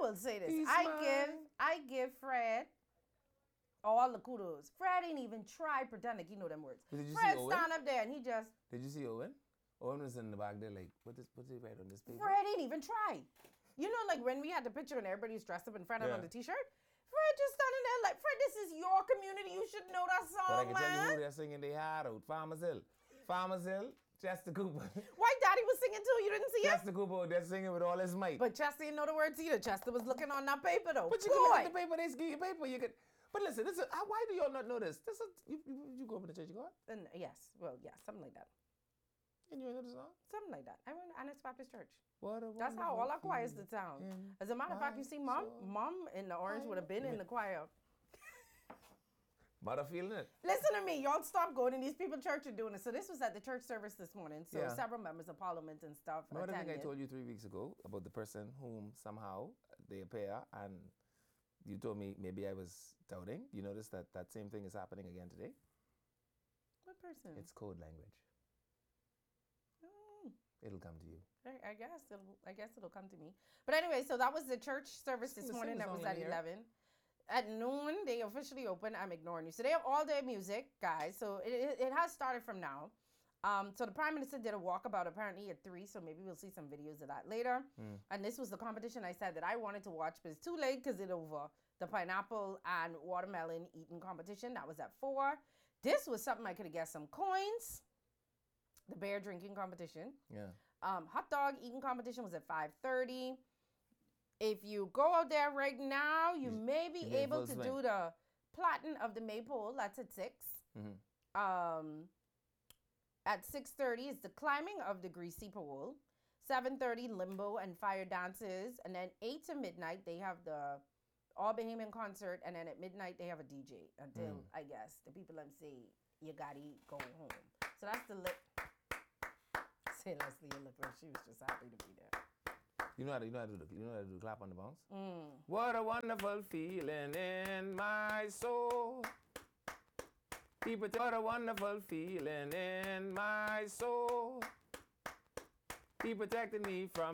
will say this. He's I give Fred all the kudos. Fred ain't even try pretend like he know them words. Did you see Fred Owen? stand up there and he just. Did you see Owen? Owen was in the back there like, what's he write on this paper? Fred ain't even try. You know, like when we had the picture and everybody's dressed up and Fred had on Yeah. the t-shirt. Fred just standing there like, Fred, this is your community. You should know that song, But I can tell you who man. they're singing their heart out. Farmers Hill. Farmers Hill, Chester Cooper. White Daddy was singing too. You didn't see it? Chester Cooper, they're singing with all his might. But Chester didn't know the words either. Chester was looking on that paper though. But you can look at the paper, they give you paper. You can. But listen, why do y'all not know this? You go up in the church, you go out? And yes, well, yeah, something like that. And you ain't know the song? Something like that. I went to Annex Baptist Church. What a That's how all our wonderful choirs the feeling town. in As a matter of fact, you see, Mom soul. in the orange would have been in the choir. Mother feeling it. Listen to me, y'all stop going in these people church are doing it. So this was at the church service this morning. So Yeah. several members of parliament and stuff Remember the thing I attended. told you 3 weeks ago about the person whom somehow they appear and you told me maybe I was doubting. You notice that same thing is happening again today? What person? It's code language. Oh, It'll come to you. I guess it'll come to me. But anyway, so that was the church service this Sing the morning. That song, was let at me hear it. 11. At noon, they officially open. I'm ignoring you. So they have all day music, guys. So it has started from now. So the Prime Minister did a walkabout apparently at 3, so maybe we'll see some videos of that later. And this was the competition I said that I wanted to watch, but it's too late because it's over. The pineapple and watermelon eating competition, that was at 4. This was something I could have guessed some coins. The beer drinking competition. Yeah. Hot dog eating competition was at 5:30. If you go out there right now, you may be you may able full to swing. do the plotting of the maypole. That's at 6. At 6:30 is the climbing of the greasy pole. 7:30 limbo and fire dances, and then 8 to midnight they have the All Bahamian concert, and then at midnight they have a DJ until I guess the people say you gotta eat, go home. So that's the lip. Say Leslie, you look like she was just happy to be there. You know how to do the clap on the bounce? What a wonderful feeling in my soul. People, what a wonderful feeling in my soul. He protected me from